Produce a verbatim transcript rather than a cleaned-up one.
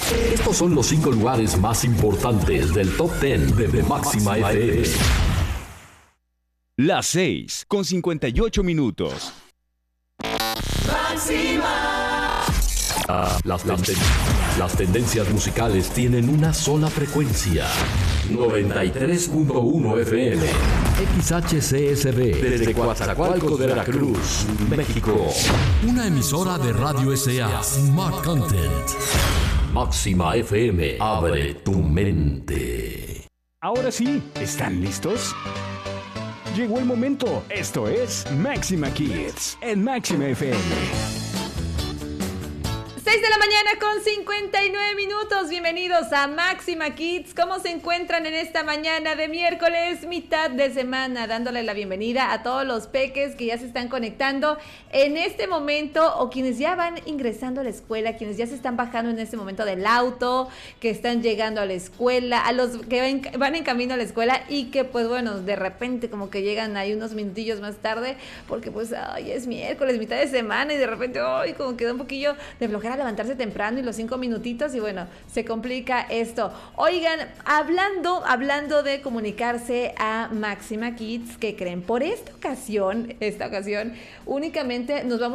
Estos son los cinco lugares más importantes del Top diez de, de Máxima F M. Las seis con cincuenta y ocho minutos. Máxima. Ah, las, las, ten- las tendencias musicales tienen una sola frecuencia. noventa y tres punto uno F M. X H C S B. Desde Coatzacoalcos, Veracruz, México. Una emisora de Radio S A. Smart Content. Máxima F M. Abre tu mente. Ahora sí, ¿están listos? Llegó el momento. Esto es Máxima Kids en Máxima F M. seis de la mañana con cincuenta y nueve minutos. Bienvenidos a Máxima Kids. ¿Cómo se encuentran en esta mañana de miércoles, mitad de semana? Dándole la bienvenida a todos los peques que ya se están conectando en este momento o quienes ya van ingresando a la escuela, quienes ya se están bajando en este momento del auto, que están llegando a la escuela, a los que van, van en camino a la escuela y que pues bueno, de repente como que llegan ahí unos minutillos más tarde porque pues ay, es miércoles, mitad de semana y de repente ay, como que da un poquillo de flojera levantarse temprano y los cinco minutitos y bueno, se complica esto. Oigan, hablando, hablando de comunicarse a Máxima Kids, ¿qué creen? Por esta ocasión, esta ocasión, únicamente nos vamos